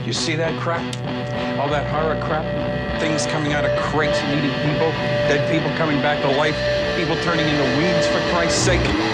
You see that crap? All that horror crap? Things coming out of crates and eating people, dead people coming back to life, people turning into weeds for Christ's sake.